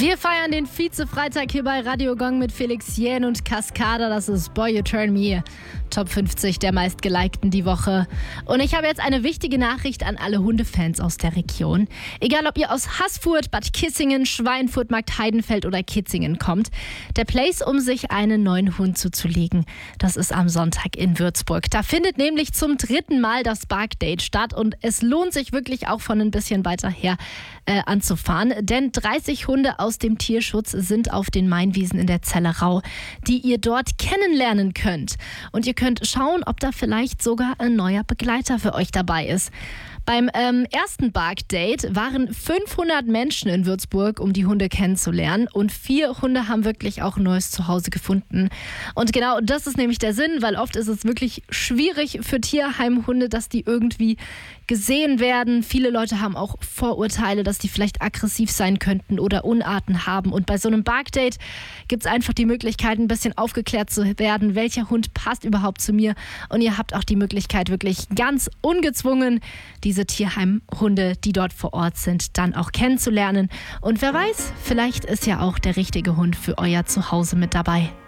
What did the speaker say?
Wir feiern den Vize-Freitag hier bei Radio Gong mit Felix Jähn und Cascada. Das ist Boy You Turn Me. Top 50 der meistgelikten die Woche. Und ich habe jetzt eine wichtige Nachricht an alle Hundefans aus der Region. Egal, ob ihr aus Haßfurt, Bad Kissingen, Schweinfurt, Marktheidenfeld oder Kitzingen kommt. Der Place, um sich einen neuen Hund zuzulegen, das ist am Sonntag in Würzburg. Da findet nämlich zum 3. Mal das Bark Date statt. Und es lohnt sich wirklich auch von ein bisschen weiter her anzufahren. Denn 30 Hunde aus dem Tierschutz sind auf den Mainwiesen in der Zellerau, die ihr dort kennenlernen könnt. Und ihr könnt schauen, ob da vielleicht sogar ein neuer Begleiter für euch dabei ist. Beim ersten Bark-Date waren 500 Menschen in Würzburg, um die Hunde kennenzulernen. Und 4 Hunde haben wirklich auch ein neues Zuhause gefunden. Und genau das ist nämlich der Sinn, weil oft ist es wirklich schwierig für Tierheimhunde, dass die irgendwie gesehen werden. Viele Leute haben auch Vorurteile, dass die vielleicht aggressiv sein könnten oder Unarten haben. Und bei so einem Bark-Date gibt es einfach die Möglichkeit, ein bisschen aufgeklärt zu werden, welcher Hund passt überhaupt zu mir. Und ihr habt auch die Möglichkeit, wirklich ganz ungezwungen diese Tierheimhunde, die dort vor Ort sind, dann auch kennenzulernen. Und wer weiß, vielleicht ist ja auch der richtige Hund für euer Zuhause mit dabei.